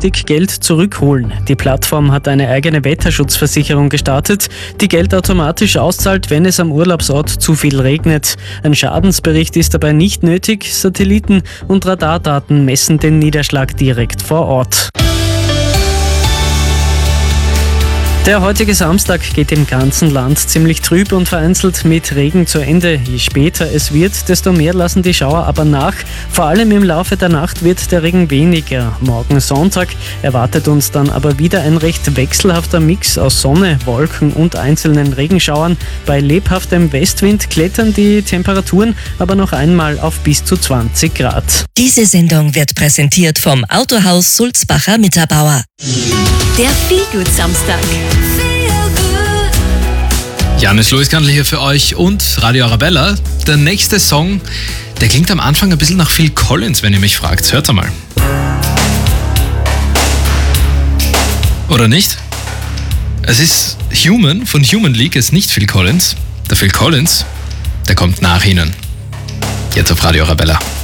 rechtzeitig Geld zurückholen. Die Plattform hat eine eigene Wetterschutzversicherung gestartet, die Geld automatisch auszahlt, wenn es am Urlaubsort zu viel regnet. Ein Schadensbericht ist dabei nicht nötig. Satelliten- und Radardaten messen den Niederschlag direkt vor Ort. Der heutige Samstag geht im ganzen Land ziemlich trüb und vereinzelt mit Regen zu Ende. Je später es wird, desto mehr lassen die Schauer aber nach. Vor allem im Laufe der Nacht wird der Regen weniger. Morgen Sonntag erwartet uns dann aber wieder ein recht wechselhafter Mix aus Sonne, Wolken und einzelnen Regenschauern. Bei lebhaftem Westwind klettern die Temperaturen aber noch einmal auf bis zu 20 Grad. Diese Sendung wird präsentiert vom Autohaus Sulzbacher Mitterbauer. Der Feelgood-Samstag. Janis Loiskandl hier für euch und Radio Arabella. Der nächste Song, der klingt am Anfang ein bisschen nach Phil Collins, wenn ihr mich fragt. Hört einmal. Oder nicht? Es ist Human von Human League, es ist nicht Phil Collins. Der Phil Collins, der kommt nach Ihnen. Jetzt auf Radio Arabella.